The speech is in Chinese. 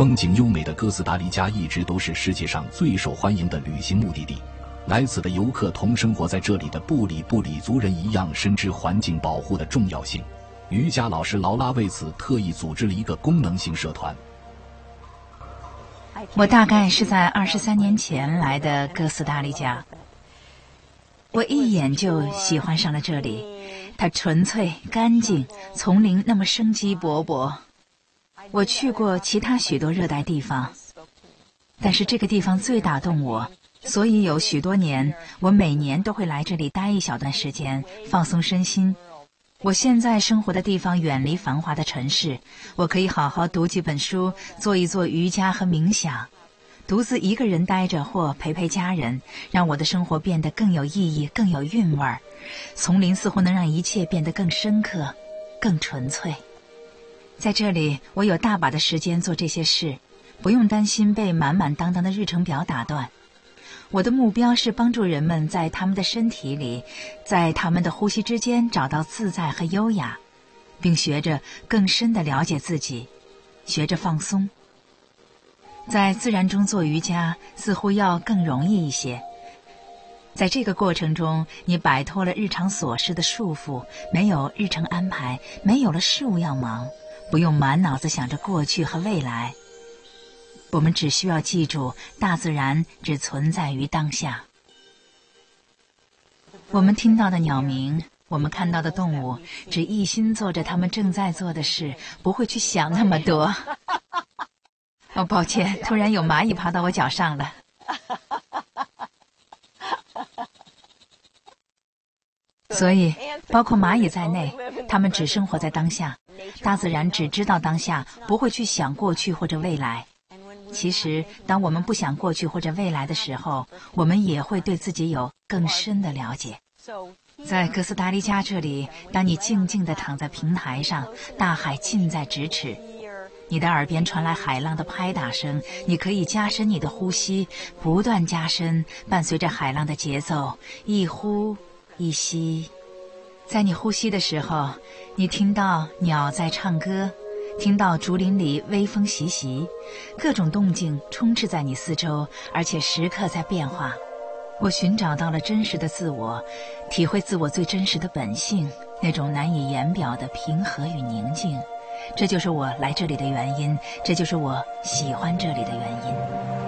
风景优美的哥斯达黎加一直都是世界上最受欢迎的旅行目的地，来此的游客同生活在这里的布里族人一样深知环境保护的重要性。瑜伽老师劳拉为此特意组织了一个功能性社团。 我大概是在23年前来的哥斯达黎加，我一眼就喜欢上了这里，它纯粹、干净，丛林那么生机勃勃。我去过其他许多热带地方，但是这个地方最打动我，所以有许多年，我每年都会来这里待一小段时间，放松身心。我现在生活的地方远离繁华的城市，我可以好好读几本书，做一做瑜伽和冥想，独自一个人待着或陪陪家人，让我的生活变得更有意义，更有韵味儿。丛林似乎能让一切变得更深刻，更纯粹。在这里，我有大把的时间做这些事，不用担心被满满当当的日程表打断。我的目标是帮助人们在他们的身体里，在他们的呼吸之间找到自在和优雅，并学着更深地了解自己，学着放松。在自然中做瑜伽似乎要更容易一些。在这个过程中，你摆脱了日常琐事的束缚，没有日程安排，没有了事物要忙，不用满脑子想着过去和未来。我们只需要记住，大自然只存在于当下。我们听到的鸟鸣，我们看到的动物，只一心做着他们正在做的事，不会去想那么多。哦，抱歉，突然有蚂蚁爬到我脚上了。所以，包括蚂蚁在内，它们只生活在当下。大自然只知道当下，不会去想过去或者未来。其实，当我们不想过去或者未来的时候，我们也会对自己有更深的了解。在哥斯达黎加这里，当你静静地躺在平台上，大海近在咫尺，你的耳边传来海浪的拍打声，你可以加深你的呼吸，不断加深，伴随着海浪的节奏，一呼一吸。在你呼吸的时候，你听到鸟在唱歌，听到竹林里微风习习，各种动静充斥在你四周，而且时刻在变化。我寻找到了真实的自我，体会自我最真实的本性，那种难以言表的平和与宁静。这就是我来这里的原因，这就是我喜欢这里的原因。